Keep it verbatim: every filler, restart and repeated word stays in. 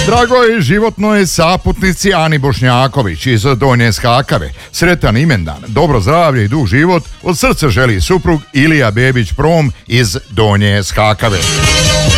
Dragoj životnoj saputnici Ani Bošnjaković iz Donje Skakave. Sretan imendan, dobro zdravlje i dug život od srca želi suprug Ilija Bebić Prom iz Donje Skakave.